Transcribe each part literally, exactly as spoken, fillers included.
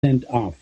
percent off.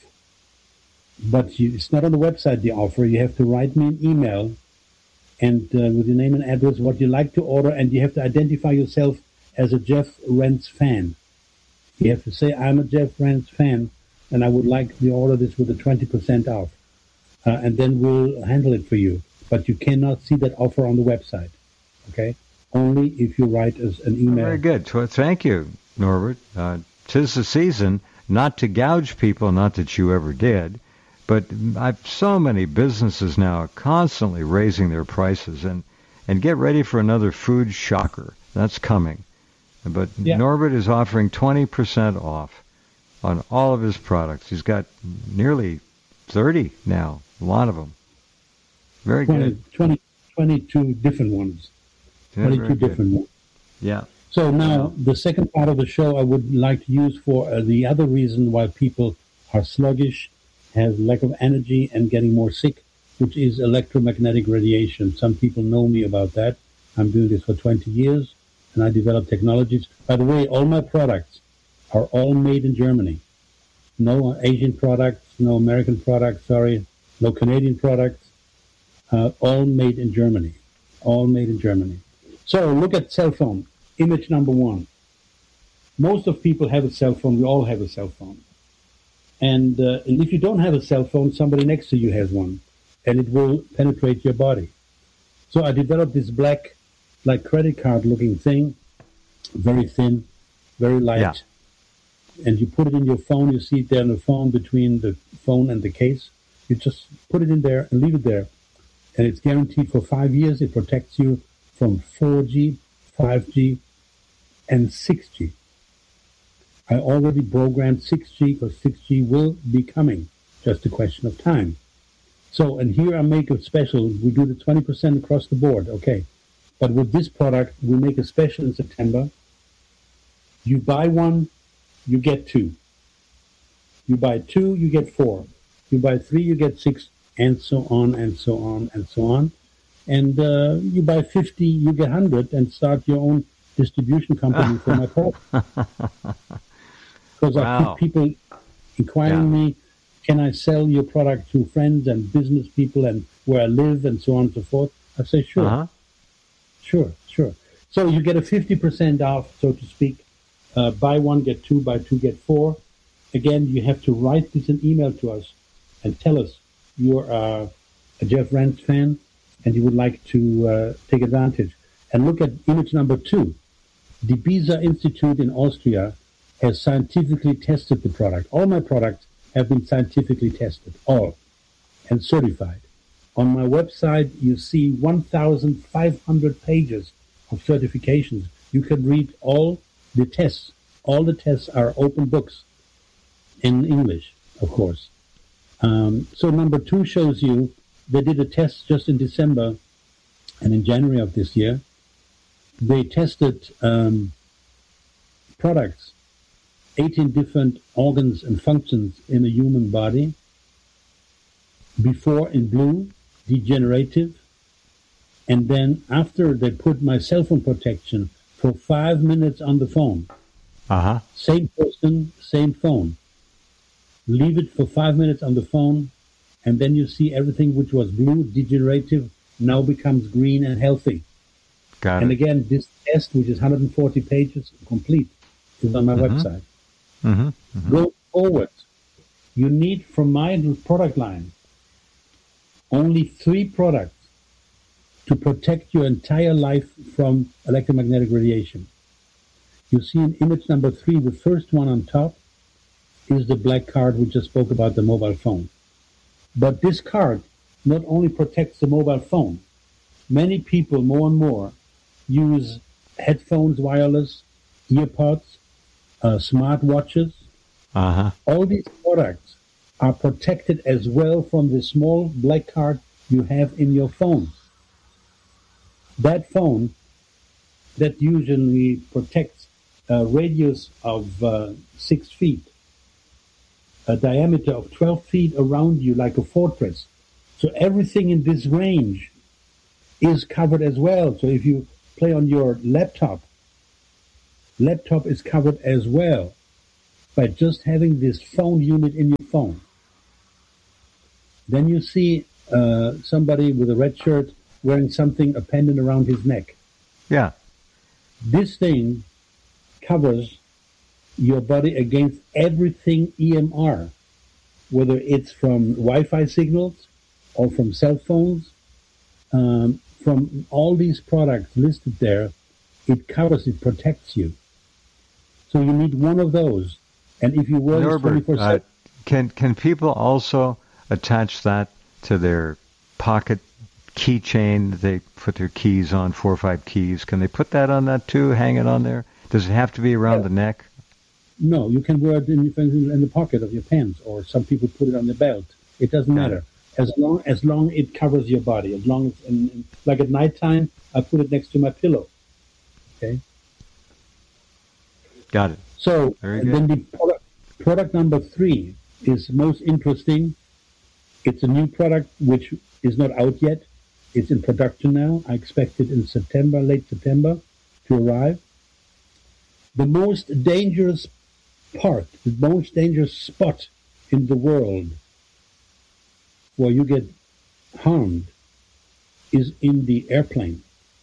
But you, it's not on the website, the offer. You have to write me an email and uh, with your name and address, what you like to order, and you have to identify yourself as a Jeff Rense fan. You have to say, I'm a Jeff Rense fan, and I would like to order this with a twenty percent off. Uh, and then we'll handle it for you. But you cannot see that offer on the website, okay? Only if you write us an email. Very good. Well, thank you, Norbert. Uh, 'tis the season not to gouge people, not that you ever did, but I've so many businesses now constantly raising their prices, and, and get ready for another food shocker. That's coming. But yeah. Norbert is offering twenty percent off on all of his products. He's got nearly thirty now, a lot of them. Very twenty, good. twenty, twenty-two different ones. Yeah, twenty-two different ones. Yeah. So now the second part of the show I would like to use for uh, the other reason why people are sluggish, have lack of energy, and getting more sick, which is electromagnetic radiation. Some people know me about that. I'm doing this for twenty years, and I develop technologies. By the way, all my products are all made in Germany. No Asian products, no American products, sorry, no Canadian products. Uh, all made in Germany. All made in Germany. So look at cell phone. Image number one. Most of people have a cell phone. We all have a cell phone. And, uh, and if you don't have a cell phone, somebody next to you has one. And it will penetrate your body. So I developed this black, like credit card looking thing. Very thin, very light. Yeah. And you put it in your phone. You see it there on the phone, between the phone and the case. You just put it in there and leave it there. And it's guaranteed for five years. It protects you from four G, five G, and six G. I already programmed six G, because six G will be coming. Just a question of time. So, and here I make a special. We do the twenty percent across the board, okay. But with this product, we make a special in September. You buy one, you get two. You buy two, you get four. You buy three, you get six, and so on, and so on, and so on. And uh, you buy fifty, you get one hundred, and start your own distribution company for my product. Because wow. I keep people inquiring yeah. me, can I sell your product to friends and business people and where I live and so on and so forth? I say, sure. Uh-huh. Sure, sure. So you get a fifty percent off, so to speak. Uh, buy one, get two, buy two, get four. Again, you have to write this an email to us and tell us you're uh, a Jeff Rense fan and you would like to uh, take advantage. And look at image number two. The Bisa Institute in Austria has scientifically tested the product. All my products have been scientifically tested, all, and certified. On my website, you see one thousand five hundred pages of certifications. You can read all the tests. All the tests are open books in English, of course. Um, so number two shows you they did a test just in December and in January of this year. They tested um, products, eighteen different organs and functions in a human body. Before in blue, degenerative. And then after, they put my cell phone protection for five minutes on the phone. Uh-huh. Same person, same phone. Leave it for five minutes on the phone, and then you see everything which was blue, degenerative, now becomes green and healthy. Got and it. again, this test, which is one hundred forty pages complete, is on my mm-hmm. website. Mm-hmm. Mm-hmm. Go forward. You need, from my product line, only three products to protect your entire life from electromagnetic radiation. You see in image number three, the first one on top is the black card we just spoke about, the mobile phone. But this card not only protects the mobile phone, many people more and more use headphones, wireless, earpods, uh, smart watches. Uh-huh. All these products are protected as well from the small black card you have in your phone. That phone that usually protects a radius of uh, six feet, a diameter of twelve feet around you like a fortress. So everything in this range is covered as well. So if you play on your laptop, laptop is covered as well. by just having this phone unit in your phone. Then you see uh, somebody with a red shirt wearing something, a pendant around his neck. Yeah. This thing covers your body against everything E M R, whether it's from Wi-Fi signals or from cell phones, um, from all these products listed there. It covers, it protects you. So you need one of those. And if you wear this twenty-four seven... Uh, can, can people also attach that to their pocket keychain? They put their keys on, four or five keys. Can they put that on that too, hang it on there? Does it have to be around yeah. the neck? No, you can wear it in, in the pocket of your pants, or some people put it on the belt. It doesn't yeah. matter. As long as long it covers your body. As long as, in, in, like at nighttime, I put it next to my pillow. Okay? Got it. So then the product, product number three is most interesting. It's a new product which is not out yet. It's in production now. I expect it in September, late September, to arrive. The most dangerous part, the most dangerous spot in the world where you get harmed is in the airplane.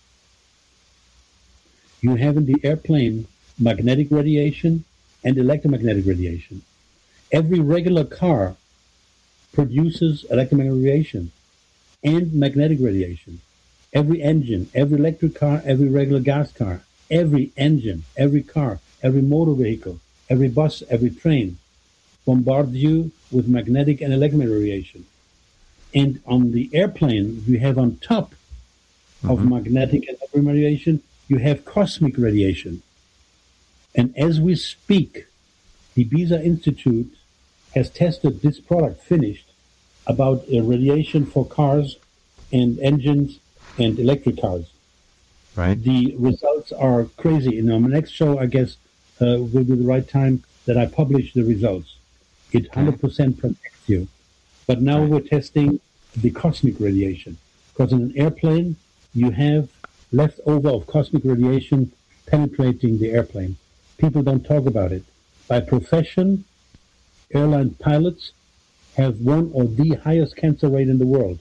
You have in the airplane magnetic radiation and electromagnetic radiation. Every regular car produces electromagnetic radiation and magnetic radiation. Every engine, every electric car, every regular gas car, every engine, every car, every motor vehicle, every bus, every train bombards you with magnetic and electromagnetic radiation. And on the airplane, you have on top mm-hmm. of magnetic and electromagnetic radiation, you have cosmic radiation. And as we speak, the Ibiza Institute has tested this product finished about uh, radiation for cars and engines and electric cars. Right. The results are crazy. In our next show, I guess, uh, will be the right time that I publish the results. It one hundred percent protects you. But now right. we're testing the cosmic radiation. Because in an airplane, you have leftover of cosmic radiation penetrating the airplane. People don't talk about it. By profession, airline pilots have one or the highest cancer rate in the world.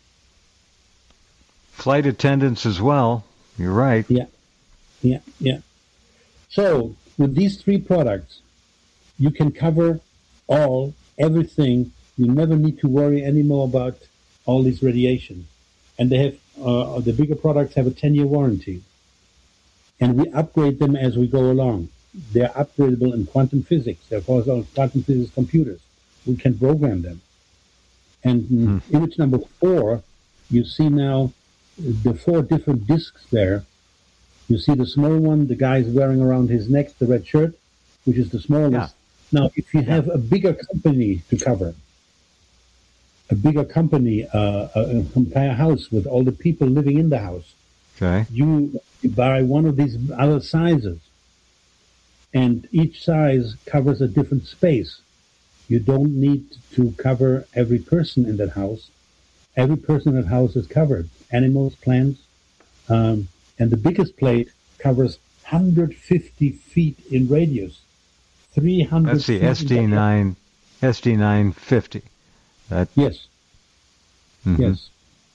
Flight attendants as well. You're right. Yeah, yeah, yeah. So with these three products, you can cover all, everything. You never need to worry anymore about all this radiation. And they have, uh, the bigger products have a ten-year warranty. And we upgrade them as we go along. They're upgradable in quantum physics. They're called quantum physics computers. We can program them. And mm. image number four, you see now the four different discs there. You see the small one, the guy is wearing around his neck the red shirt, which is the smallest. Yeah. Now, if you have a bigger company to cover, a bigger company, uh, an entire house with all the people living in the house, okay. you buy one of these other sizes, and each size covers a different space. You don't need to cover every person in that house. Every person in that house is covered. Animals, plants, um, and the biggest plate covers one hundred fifty feet in radius. three hundred That's the S D nine, S D nine fifty. That yes. Mm-hmm. Yes.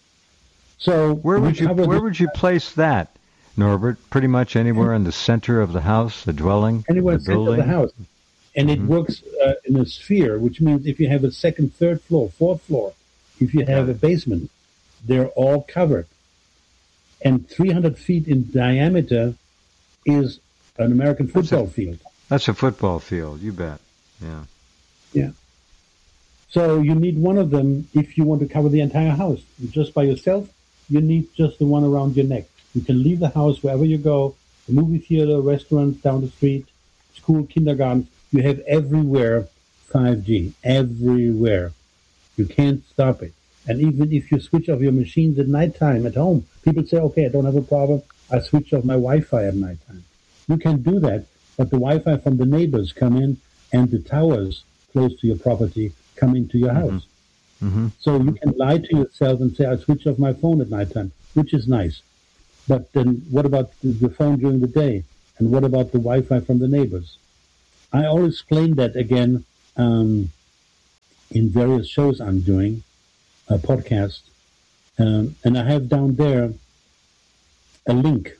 So where would you where would you place that, Norbert? Pretty much anywhere in the center of the house, the dwelling, anywhere the in the center of the house, and mm-hmm. it works uh, in a sphere, which means if you have a second, third floor, fourth floor, if you have a basement, they're all covered. And three hundred feet in diameter is an American football that's a, field. That's a football field, you bet. Yeah. Yeah. So you need one of them if you want to cover the entire house. Just by yourself, you need just the one around your neck. You can leave the house wherever you go, the movie theater, restaurant, down the street, school, kindergarten. You have everywhere five G, everywhere. You can't stop it. And even if you switch off your machines at nighttime at home, people say, okay, I don't have a problem. I switch off my Wi-Fi at nighttime. You can do that, but the Wi-Fi from the neighbors come in and the towers close to your property come into your house. Mm-hmm. Mm-hmm. So you can lie to yourself and say, I switch off my phone at nighttime, which is nice. But then what about the phone during the day? And what about the Wi-Fi from the neighbors? I always explain that again um, in various shows I'm doing, a podcast, um, and I have down there a link.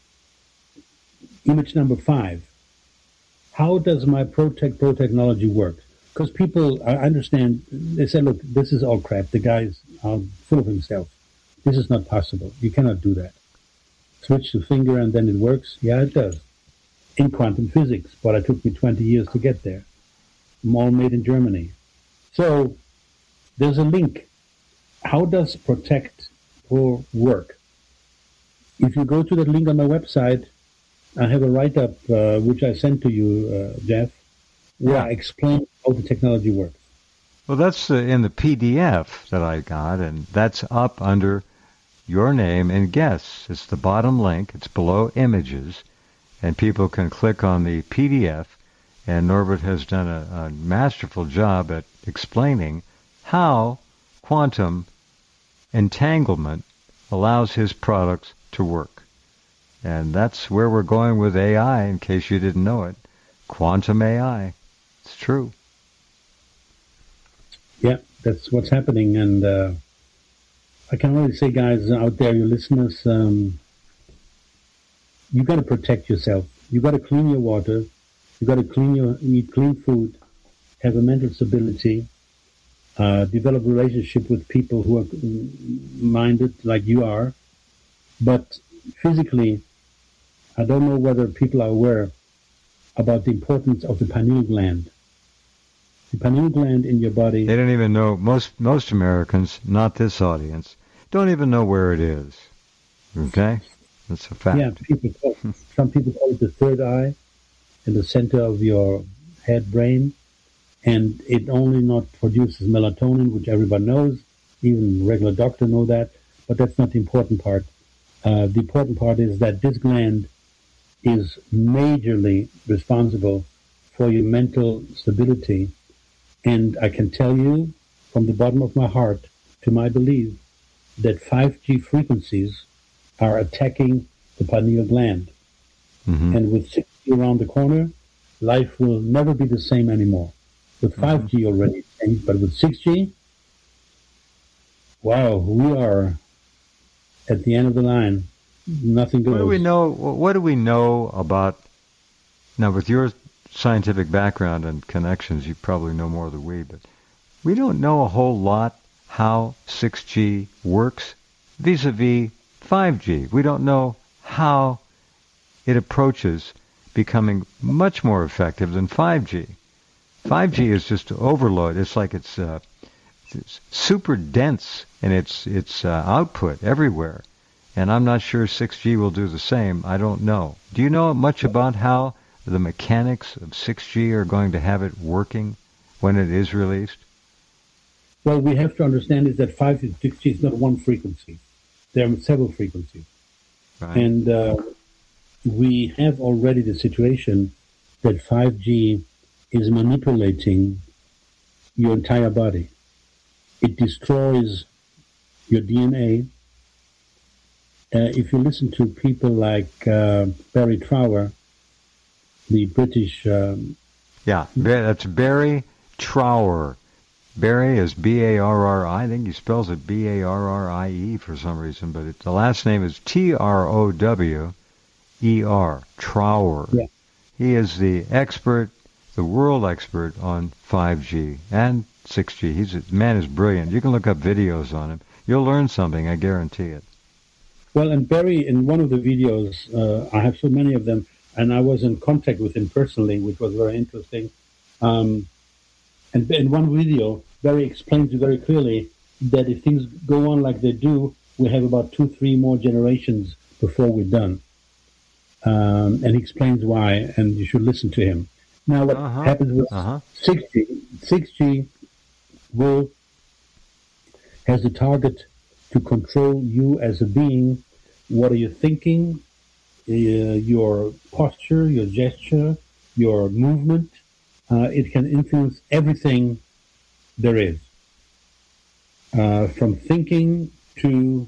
Image number five. How does my Protect Pro technology work? Because people, I understand, they say, look, this is all crap. The guy's uh, full of himself. This is not possible. You cannot do that. Switch the finger and then it works? Yeah, it does. In quantum physics, but it took me twenty years to get there. I'm all made in Germany. So there's a link. How does Protect Pro work? If you go to that link on my website, I have a write-up, uh, which I sent to you, uh, Jeff, where yeah. I explain how the technology works. Well, that's uh, in the P D F that I got, and that's up under your name and guests. It's the bottom link. It's below images, and people can click on the P D F, and Norbert has done a, a masterful job at explaining how quantum entanglement allows his products to work. And that's where we're going with A I, in case you didn't know it. Quantum A I. It's true. Yeah, that's what's happening. And uh, I can only say, guys out there, you listeners, um, you got to protect yourself. You got to clean your water. You got to clean your eat clean food. Have a mental stability. Uh, develop a relationship with people who are minded like you are. But physically, I don't know whether people are aware about the importance of the pineal gland. The pineal gland in your body. They don't even know, most most Americans, not this audience, don't even know where it is. Okay? That's a fact. Yeah, people call, some people call it the third eye in the center of your head brain. And it only not produces melatonin, which everybody knows. Even regular doctor know that. But that's not the important part. Uh, the important part is that this gland is majorly responsible for your mental stability. And I can tell you from the bottom of my heart, to my belief, that five G frequencies are attacking the pineal gland. Mm-hmm. And with six G around the corner, life will never be the same anymore. With five G mm-hmm. already changed, but with six G, wow, we are at the end of the line. Nothing goes. What do we know? What do we know about now? With your scientific background and connections, you probably know more than we, but we don't know a whole lot how six G works vis-a-vis five G. We don't know how it approaches becoming much more effective than five G. five G is just overload. It's like it's, uh, it's super dense in its its uh, output everywhere. And I'm not sure six G will do the same. I don't know. Do you know much about how the mechanics of six G are going to have it working when it is released? Well, we have to understand is that five G, six G is not one frequency. There are several frequencies. Right. And uh, we have already the situation that five G is manipulating your entire body. It destroys your D N A. Uh, if you listen to people like uh, Barry Trower, the British... Um, yeah, that's Barry Trower. Barry is B A R R I. I think he spells it B A R R I E for some reason, but it, the last name is T R O W E R, Trower. Yeah. He is the expert, the world expert on five G and six G. He's the man is brilliant. You can look up videos on him. You'll learn something, I guarantee it. Well, and Barry, in one of the videos, uh, I have so many of them, and I was in contact with him personally, which was very interesting. Um, and in one video, Barry explains very clearly that if things go on like they do, we have about two, three more generations before we're done. Um, and he explains why, and you should listen to him. Now, what uh-huh. happens with uh-huh. six G? six G will has the target to control you as a being. What are you thinking? Uh, your posture, your gesture, your movement. Uh, it can influence everything there is. Uh, from thinking to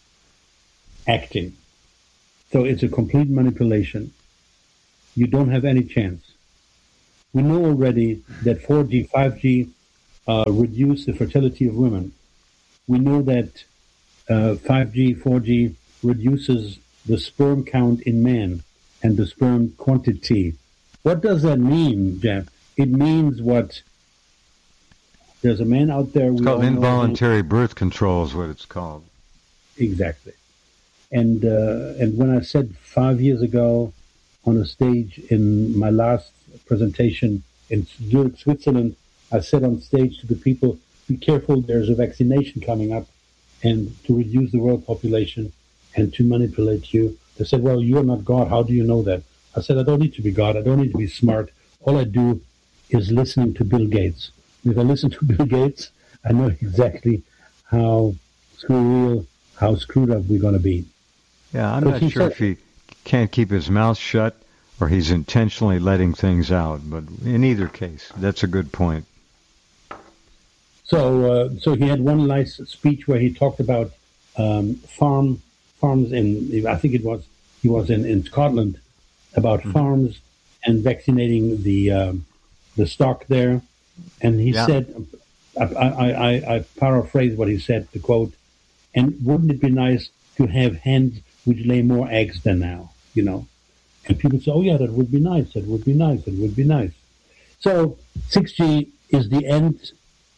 acting. So it's a complete manipulation. You don't have any chance. We know already that four G, five G uh, reduce the fertility of women. We know that uh, five G, four G reduces the sperm count in men and the sperm quantity. What does that mean, Jeff? It means what? There's a man out there. It's called involuntary birth control is what it's called. Exactly. And uh, and when I said five years ago on a stage in my last presentation in Zurich, Switzerland, I said on stage to the people, be careful, there's a vaccination coming up, and to reduce the world population and to manipulate you. They said, well, you're not God. How do you know that? I said, I don't need to be God. I don't need to be smart. All I do is listening to Bill Gates. If I listen to Bill Gates, I know exactly how screw how screwed up we're going to be. Yeah, I'm not sure if he can't keep his mouth shut or he's intentionally letting things out. But in either case, that's a good point. So, uh, so he had one nice speech where he talked about um, farm farms in. I think it was he was in, in Scotland about mm-hmm. farms and vaccinating the um, the stock there. And he yeah. said, I, I, I, I paraphrase what he said, the quote, and wouldn't it be nice to have hens which lay more eggs than now, you know? And people say, oh, yeah, that would be nice, that would be nice, that would be nice. So six G is the end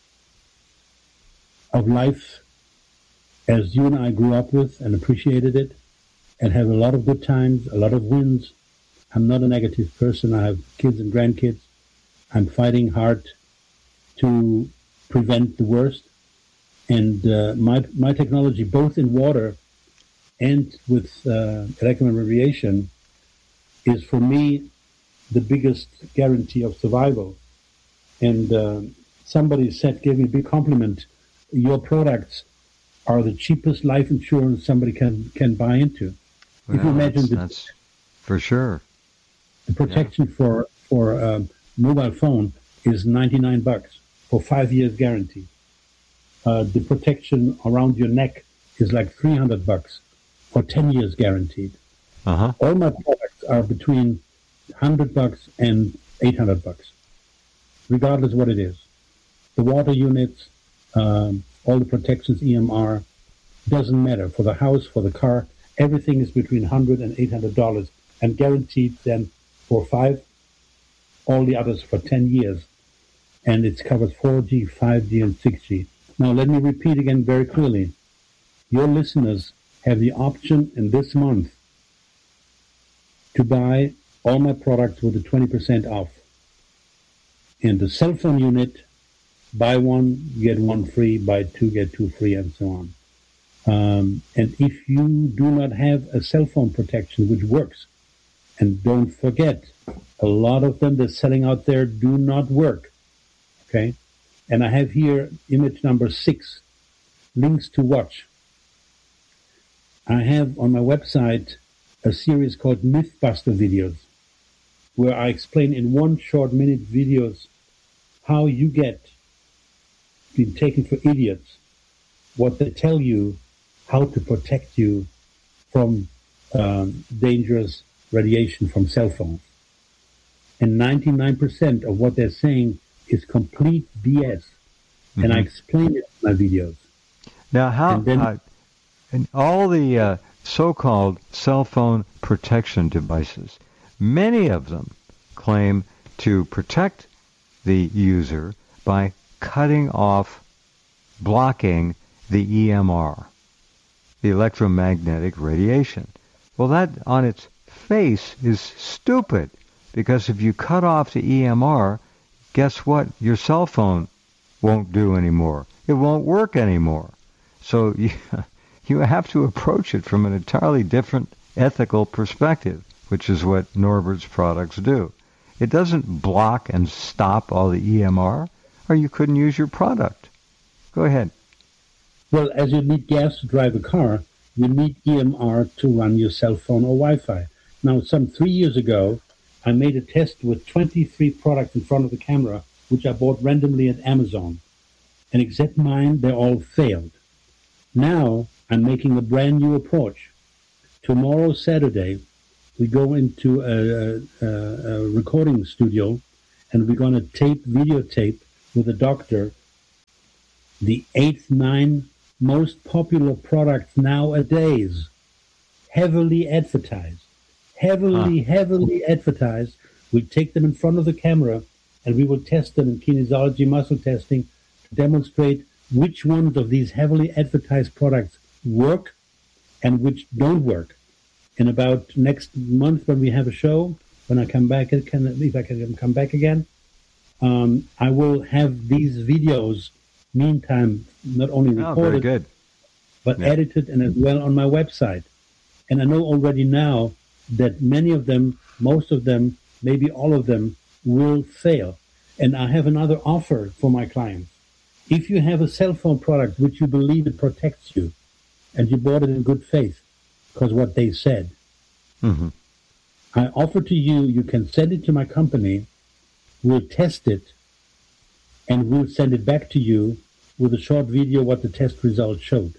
of life as you and I grew up with and appreciated it and have a lot of good times, a lot of wins. I'm not a negative person. I have kids and grandkids. I'm fighting hard to prevent the worst. And uh, my my technology, both in water and with uh, electromagnetic radiation, is for me the biggest guarantee of survival. And uh, somebody said, gave me a big compliment, your products are the cheapest life insurance somebody can, can buy into. Well, if you imagine that's, the, that's for sure. The protection yeah. for, for um, mobile phone is ninety-nine bucks for five years guarantee. Uh, the protection around your neck is like three hundred bucks for ten years guaranteed. Uh-huh. All my products are between one hundred bucks and eight hundred bucks, regardless what it is. The water units, um, all the protections, E M R, doesn't matter. For the house, for the car, everything is between one hundred and eight hundred dollars and guaranteed then for five, all the others for ten years. And it covers four G, five G, and six G. Now, let me repeat again very clearly. Your listeners have the option in this month to buy all my products with a twenty percent off. And the cell phone unit, buy one, get one free, buy two, get two free, and so on. Um, and if you do not have a cell phone protection, which works, and don't forget, a lot of them that's selling out there do not work. Okay? And I have here image number six, links to watch. I have on my website a series called Mythbuster videos, where I explain in one short minute videos how you get being taken for idiots, what they tell you, how to protect you from um, dangerous radiation from cell phones. And ninety-nine percent of what they're saying is complete B S. Mm-hmm. And I explain it in my videos. Now, how, and then, uh, and all the uh, so-called cell phone protection devices, many of them claim to protect the user by cutting off, blocking the E M R, the electromagnetic radiation. Well, that on its face is stupid, because if you cut off the E M R, guess what? Your cell phone won't do anymore. It won't work anymore. So you, you have to approach it from an entirely different ethical perspective, which is what Norbert's products do. It doesn't block and stop all the E M R, or you couldn't use your product. Go ahead. Well, as you need gas to drive a car, you need E M R to run your cell phone or Wi-Fi. Now, some three years ago, I made a test with twenty-three products in front of the camera, which I bought randomly at Amazon. And except mine, they all failed. Now, I'm making a brand new approach. Tomorrow, Saturday, we go into a, a, a recording studio, and we're going to tape, videotape with a doctor, the eight, nine most popular products nowadays, heavily advertised, heavily, huh. heavily advertised. We take them in front of the camera, and we will test them in kinesiology, muscle testing, to demonstrate which ones of these heavily advertised products work and which don't work. In about next month, when we have a show, when I come back, can, if I can come back again, um, I will have these videos, meantime, not only recorded, oh, very good. but yeah. edited and as well on my website. And I know already now that many of them, most of them, maybe all of them, will fail. And I have another offer for my clients. If you have a cell phone product which you believe it protects you, and you bought it in good faith, because what they said, mm-hmm. I offer to you, you can send it to my company, we'll test it, and we'll send it back to you with a short video what the test results showed.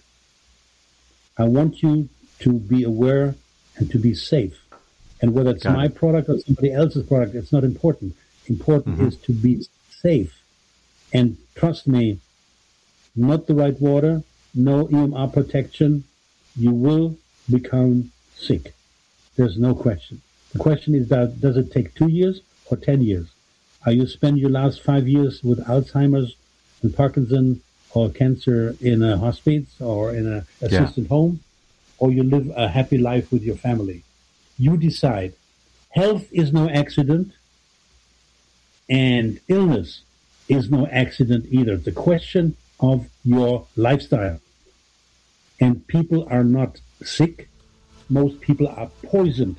I want you to be aware and to be safe. And whether it's Got my it. product or somebody else's product, it's not important. Important mm-hmm. is to be safe. And trust me, not the right water, no E M R protection, you will become sick. There's no question. The question is that does it take two years or ten years? Are you spend your last five years with Alzheimer's and Parkinson or cancer in a hospice or in an assisted yeah. home, or you live a happy life with your family? You decide. Health is no accident, and illness is no accident either. It's a question of your lifestyle. And people are not sick. Most people are poisoned.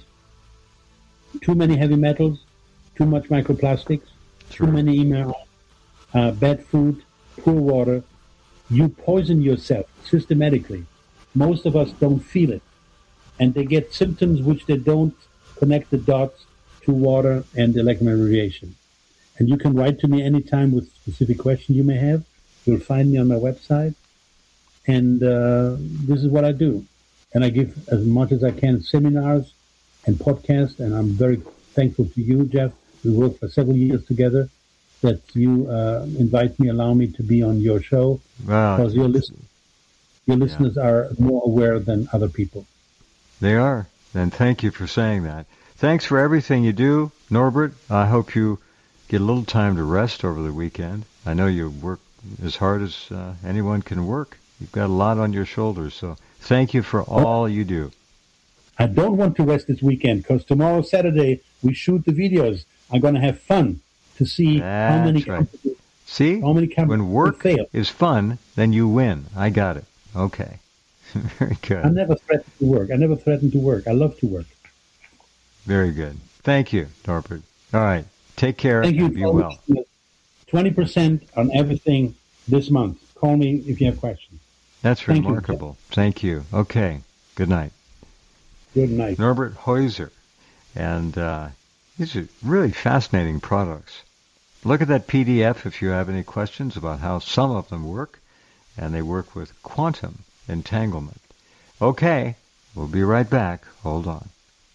Too many heavy metals, too much microplastics, True. too many emails, uh, bad food, poor water. You poison yourself systematically. Most of us don't feel it. And they get symptoms which they don't connect the dots to water and electromagnetic radiation. And you can write to me anytime with specific questions you may have. You'll find me on my website. And uh, this is what I do. And I give as much as I can seminars and podcasts. And I'm very thankful to you, Jeff. We worked for several years together, that you uh, invite me, allow me to be on your show. Wow. Because your, listen- your listeners yeah. are more aware than other people. They are. And thank you for saying that. Thanks for everything you do, Norbert. I hope you get a little time to rest over the weekend. I know you work as hard as uh, anyone can work. You've got a lot on your shoulders, so thank you for all you do. I don't want to rest this weekend, because tomorrow, Saturday, we shoot the videos. I'm going to have fun to see That's how many right. companies, see, how many companies when work fail. is fun, then you win. I got it. Okay. Very good. I never threaten to work. I never threaten to work. I love to work. Very good. Thank you, Norbert. All right. Take care. Thank you. And be well. twenty percent on everything this month. Call me if you have questions. That's Thank remarkable. You. Thank you. Okay. Good night. Good night. Norbert Heuser. And uh, these are really fascinating products. Look at that P D F if you have any questions about how some of them work. And they work with quantum entanglement. Okay. We'll be right back. Hold on.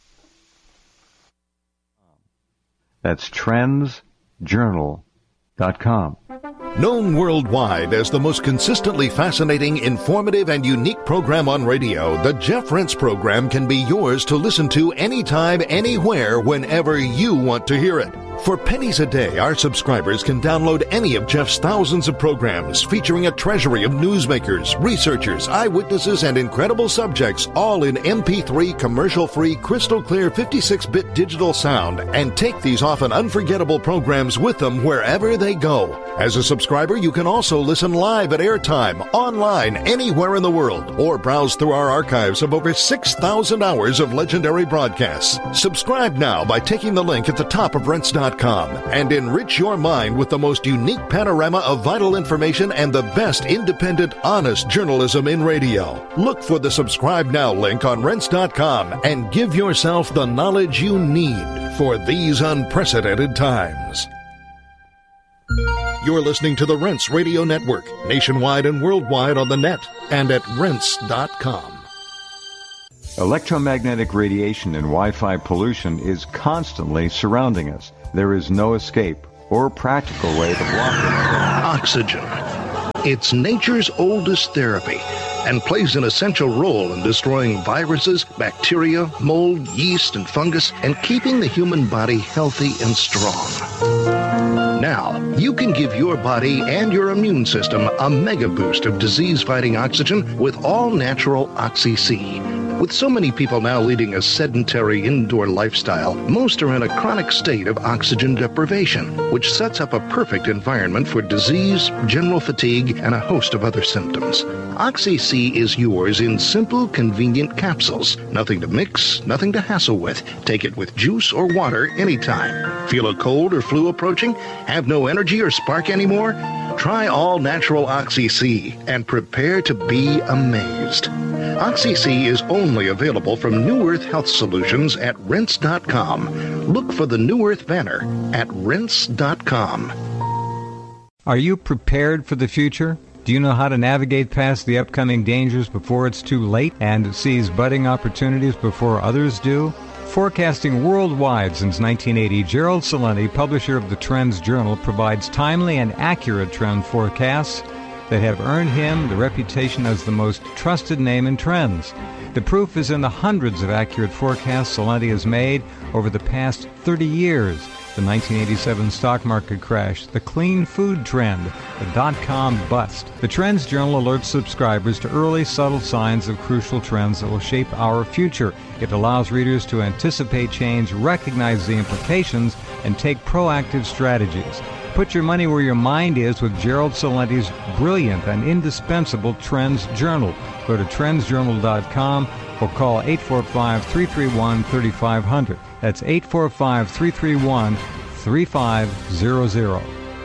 That's trends journal dot com. Known worldwide as the most consistently fascinating, informative, and unique program on radio, the Jeff Rense program can be yours to listen to anytime, anywhere, whenever you want to hear it. For pennies a day, our subscribers can download any of Jeff's thousands of programs featuring a treasury of newsmakers, researchers, eyewitnesses, and incredible subjects, all in M P three, commercial-free, crystal-clear fifty-six bit digital sound, and take these often unforgettable programs with them wherever they go. As a subscriber, you can also listen live at airtime, online, anywhere in the world, or browse through our archives of over six thousand hours of legendary broadcasts. Subscribe now by taking the link at the top of Rense dot com and enrich your mind with the most unique panorama of vital information and the best independent, honest journalism in radio. Look for the Subscribe Now link on Rense dot com and give yourself the knowledge you need for these unprecedented times. You're listening to the Rense Radio Network, nationwide and worldwide on the net and at Rense dot com. Electromagnetic radiation and Wi-Fi pollution is constantly surrounding us. There is no escape. or practical way to block it. Oxygen. It's nature's oldest therapy and plays an essential role in destroying viruses, bacteria, mold, yeast, and fungus, and keeping the human body healthy and strong. Now, you can give your body and your immune system a mega boost of disease-fighting oxygen with all-natural Oxy-C. With so many people now leading a sedentary indoor lifestyle, most are in a chronic state of oxygen deprivation, which sets up a perfect environment for disease, general fatigue, and a host of other symptoms. Oxy-C is yours in simple, convenient capsules. Nothing to mix, nothing to hassle with. Take it with juice or water anytime. Feel a cold or flu approaching? Have no energy or spark anymore? Try all-natural Oxy-C and prepare to be amazed. Oxy-C is only available from New Earth Health Solutions at rinse dot com. Look for the New Earth banner at rinse dot com. Are you prepared for the future? Do you know how to navigate past the upcoming dangers before it's too late and seize budding opportunities before others do? Forecasting worldwide since nineteen eighty, Gerald Celente, publisher of the Trends Journal, provides timely and accurate trend forecasts that have earned him the reputation as the most trusted name in trends. The proof is in the hundreds of accurate forecasts Celente has made over the past thirty years. The nineteen eighty-seven stock market crash, the clean food trend, the dot-com bust. The Trends Journal alerts subscribers to early, subtle signs of crucial trends that will shape our future. It allows readers to anticipate change, recognize the implications, and take proactive strategies. Put your money where your mind is with Gerald Celente's brilliant and indispensable Trends Journal. Go to trends journal dot com or call eight four five, three three one, three five zero zero. That's eight four five, three three one, three five zero zero.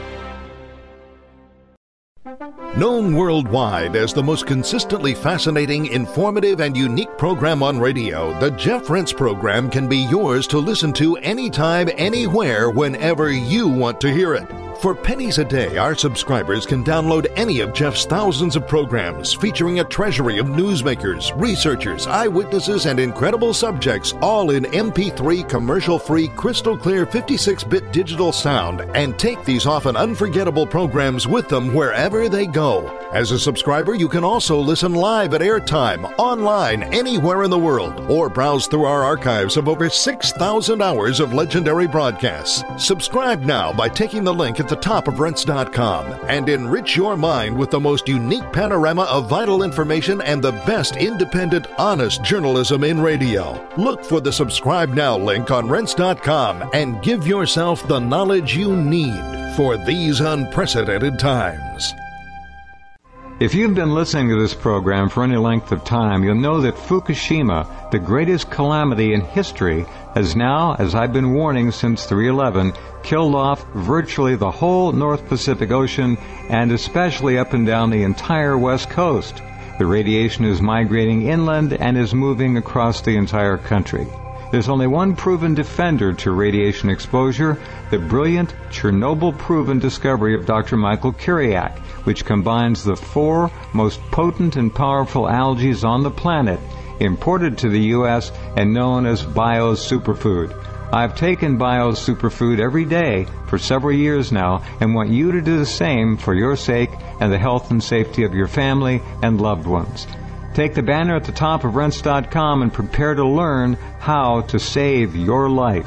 Known worldwide as the most consistently fascinating, informative, and unique program on radio, the Jeff Rense Program can be yours to listen to anytime, anywhere, whenever you want to hear it. For pennies a day, our subscribers can download any of Jeff's thousands of programs featuring a treasury of newsmakers, researchers, eyewitnesses, and incredible subjects, all in M P three commercial-free, crystal-clear fifty-six bit digital sound, and take these often unforgettable programs with them wherever they go. As a subscriber, you can also listen live at airtime, online, anywhere in the world, or browse through our archives of over six thousand hours of legendary broadcasts. Subscribe now by taking the link at the top of rinse dot com and enrich your mind with the most unique panorama of vital information and the best independent, honest journalism in radio. Look for the Subscribe Now link on rinse dot com and give yourself the knowledge you need for these unprecedented times. If you've been listening to this program for any length of time, you'll know that Fukushima, the greatest calamity in history, has now, as I've been warning since three eleven, killed off virtually the whole North Pacific Ocean and especially up and down the entire West Coast. The radiation is migrating inland and is moving across the entire country. There's only one proven defender to radiation exposure, the brilliant Chernobyl-proven discovery of Doctor Michael Kiriak, which combines the four most potent and powerful algae on the planet, imported to the U S and known as Bio's Superfood. I've taken Bio's Superfood every day for several years now and want you to do the same for your sake and the health and safety of your family and loved ones. Take the banner at the top of rinse dot com and prepare to learn how to save your life.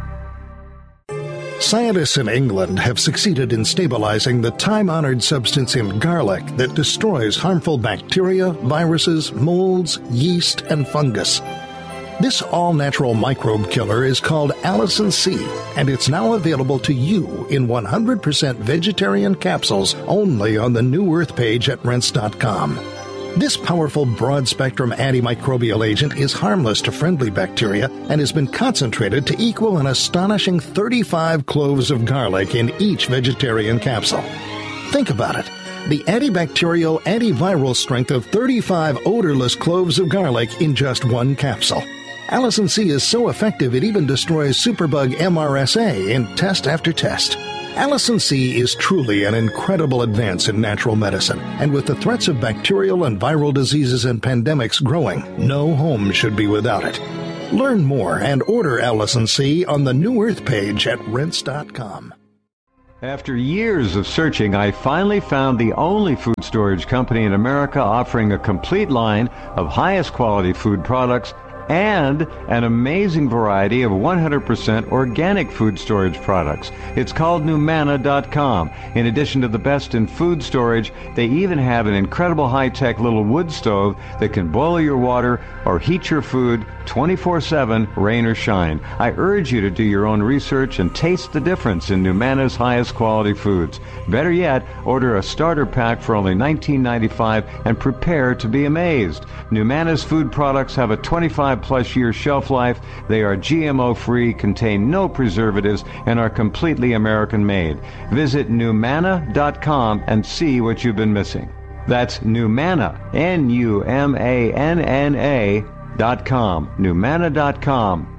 Scientists in England have succeeded in stabilizing the time-honored substance in garlic that destroys harmful bacteria, viruses, molds, yeast, and fungus. This all-natural microbe killer is called Allicin C, and it's now available to you in one hundred percent vegetarian capsules only on the New Earth page at rinse dot com. This powerful broad-spectrum antimicrobial agent is harmless to friendly bacteria and has been concentrated to equal an astonishing thirty-five cloves of garlic in each vegetarian capsule. Think about it. The antibacterial, antiviral strength of thirty-five odorless cloves of garlic in just one capsule. Allicin C is so effective it even destroys superbug M R S A in test after test. Allicin C is truly an incredible advance in natural medicine, and with the threats of bacterial and viral diseases and pandemics growing, no home should be without it. Learn more and order Allicin C on the New Earth page at rinse dot com. After years of searching, I finally found the only food storage company in America offering a complete line of highest quality food products and an amazing variety of one hundred percent organic food storage products. It's called Numanna dot com. In addition to the best in food storage, they even have an incredible high-tech little wood stove that can boil your water or heat your food twenty-four seven, rain or shine. I urge you to do your own research and taste the difference in Numanna's highest quality foods. Better yet, order a starter pack for only nineteen ninety-five dollars and prepare to be amazed. Numanna's food products have a twenty-five plus year shelf life. They are G M O free, contain no preservatives, and are completely American made. Visit Numanna dot com and see what you've been missing. That's Numanna, N U M A N N A dot com, Numanna dot com.